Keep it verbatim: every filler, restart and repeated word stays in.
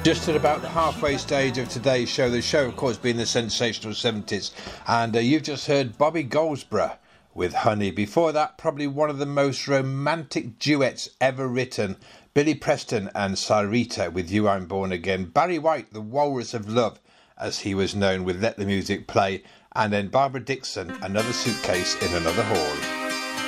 Just at about the halfway stage of today's show, the show of course being the sensational seventies, and uh, you've just heard Bobby Goldsborough with Honey. Before that, probably one of the most romantic duets ever written, Billy Preston and Sarita with You I'm Born Again, Barry White, the Walrus of Love as he was known, with Let the Music Play, and then Barbara Dixon, Another Suitcase in Another Hall.